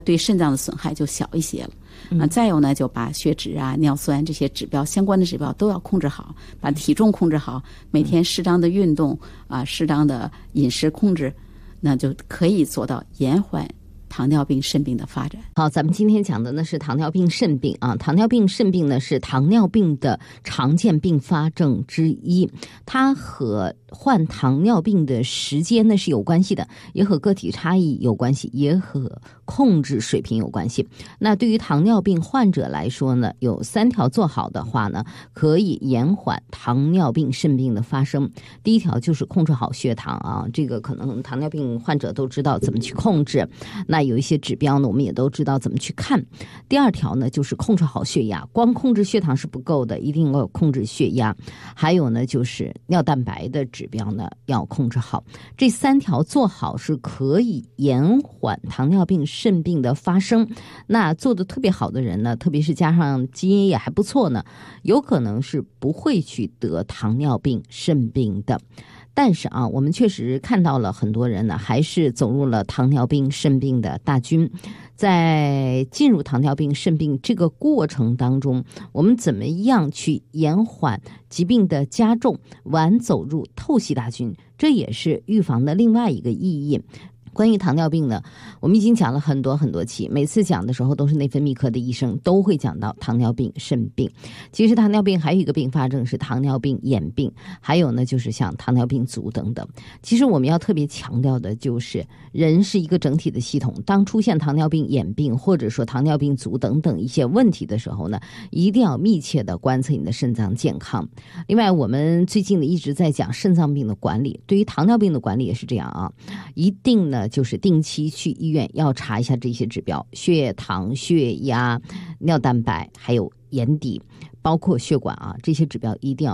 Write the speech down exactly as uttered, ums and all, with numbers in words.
对肾脏的损害就小一些了。啊，再有呢，就把血脂啊、尿酸这些指标相关的指标都要控制好，把体重控制好，每天适当的运动啊，适当的饮食控制，那就可以做到延缓糖尿病肾病的发展。 好，咱们今天讲的呢是糖尿病肾病啊，糖尿病肾病呢是糖尿病的常见并发症之一，它和患糖尿病的时间呢是有关系的，也和个体差异有关系，也和控制水平有关系。那对于糖尿病患者来说呢，有三条做好的话呢，可以延缓糖尿病肾病的发生。第一条就是控制好血糖啊，这个可能糖尿病患者都知道怎么去控制，那有一些指标呢，我们也都知道怎么去看。第二条呢，就是控制好血压，光控制血糖是不够的，一定要控制血压。还有呢，就是尿蛋白的指标呢要控制好。这三条做好是可以延缓糖尿病肾病的发生。那做的特别好的人呢，特别是加上基因也还不错呢，有可能是不会去得糖尿病肾病的。但是啊，我们确实看到了很多人呢，还是走入了糖尿病肾病的大军。在进入糖尿病肾病这个过程当中，我们怎么样去延缓疾病的加重，晚走入透析大军，这也是预防的另外一个意义。关于糖尿病呢，我们已经讲了很多很多期，每次讲的时候都是内分泌科的医生都会讲到糖尿病肾病。其实糖尿病还有一个并发症是糖尿病眼病，还有呢就是像糖尿病足等等。其实我们要特别强调的就是人是一个整体的系统，当出现糖尿病眼病或者说糖尿病足等等一些问题的时候呢，一定要密切的观测你的肾脏健康。另外我们最近呢一直在讲肾脏病的管理，对于糖尿病的管理也是这样啊，一定呢就是定期去医院要查一下这些指标，血糖、血压、尿蛋白还有眼底包括血管啊，这些指标一定要